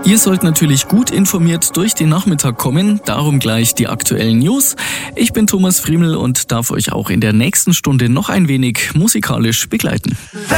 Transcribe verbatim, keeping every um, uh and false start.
Ihr sollt natürlich gut informiert durch den Nachmittag kommen, darum gleich die aktuellen News. Ich bin Thomas Friemel und darf euch auch in der nächsten Stunde noch ein wenig musikalisch begleiten.